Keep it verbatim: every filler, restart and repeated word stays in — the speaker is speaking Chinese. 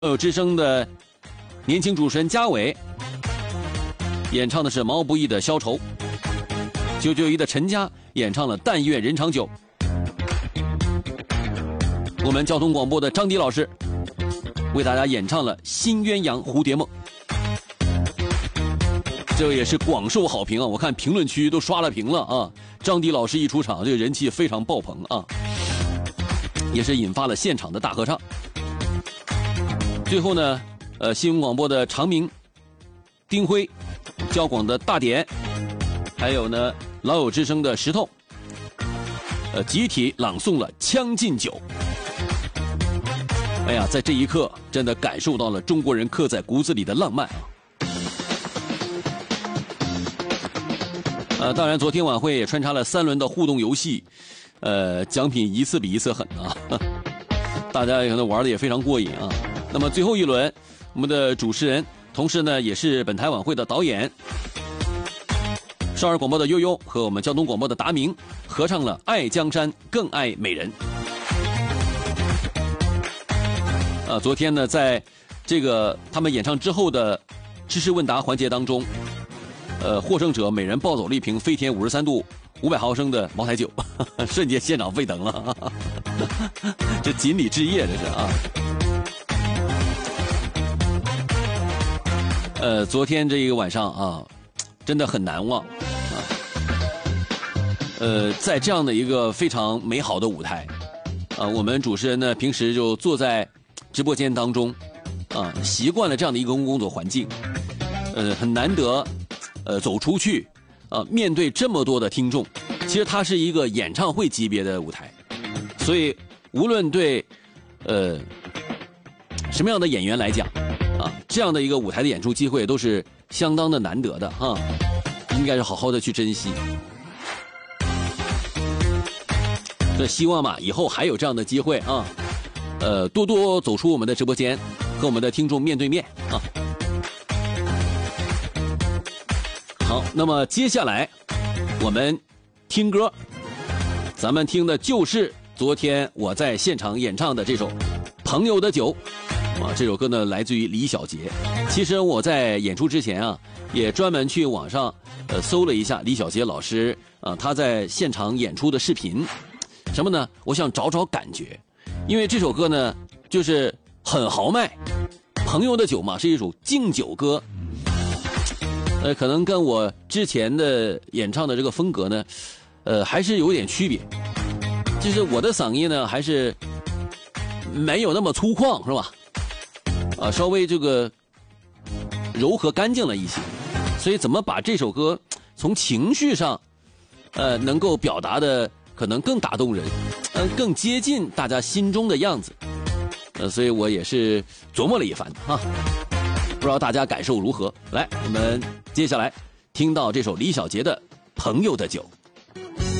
有之声的年轻主持人嘉伟演唱的是毛不易的《消愁》，九九一的陈佳演唱了《但愿人长久》。我们交通广播的张迪老师为大家演唱了《新鸳鸯蝴蝶梦》，这也是广受好评啊！我看评论区都刷了屏了啊！张迪老师一出场，这个人气非常爆棚啊，也是引发了现场的大合唱。最后呢，呃，新闻广播的长明、丁辉、交广的大典，还有呢老友之声的石头，呃，集体朗诵了《将进酒》。哎呀，在这一刻，真的感受到了中国人刻在骨子里的浪漫啊！呃，当然，昨天晚会也穿插了三轮的互动游戏，呃，奖品一次比一次狠啊！大家可能玩的也非常过瘾啊。那么最后一轮，我们的主持人，同时呢也是本台晚会的导演，少儿广播的悠悠和我们交通广播的达明合唱了《爱江山更爱美人》。啊，昨天呢，在这个他们演唱之后的知识问答环节当中，呃，获胜者每人抱走了一瓶飞天五十三度五百毫升的茅台酒，呵呵瞬间现场沸腾了，呵呵这锦鲤之夜这是啊。呃，昨天这一个晚上啊，真的很难忘啊。呃，在这样的一个非常美好的舞台，啊，我们主持人呢平时就坐在直播间当中，啊，习惯了这样的一个工作环境，呃，很难得，呃，走出去，啊，面对这么多的听众，其实它是一个演唱会级别的舞台，所以无论对，呃，什么样的演员来讲。啊，这样的一个舞台的演出机会都是相当的难得的哈，应该是好好的去珍惜。这希望嘛，以后还有这样的机会啊，呃，多多走出我们的直播间，和我们的听众面对面啊。好，那么接下来我们听歌，咱们听的就是昨天我在现场演唱的这首《朋友的酒》。啊，这首歌呢来自于李小杰。其实我在演出之前啊，也专门去网上呃搜了一下李小杰老师啊他在现场演出的视频。什么呢？我想找找感觉，因为这首歌呢就是很豪迈，朋友的酒嘛是一首敬酒歌。呃，可能跟我之前的演唱的这个风格呢，呃还是有点区别。就是我的嗓音呢还是没有那么粗犷，是吧？啊，稍微这个柔和干净了一些，所以怎么把这首歌从情绪上，呃，能够表达的可能更打动人，呃，更接近大家心中的样子，呃，所以我也是琢磨了一番哈，不知道大家感受如何？来，我们接下来听到这首李小杰的《朋友的酒》。